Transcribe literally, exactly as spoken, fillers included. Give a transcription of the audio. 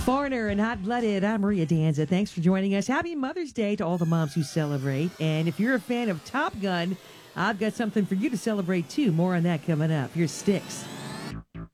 Foreigner and Hot Blooded, I'm Maria Danza. Thanks for joining us. Happy Mother's Day to all the moms who celebrate. And if you're a fan of Top Gun, I've got something for you to celebrate too. More on that coming up. Here's Styx.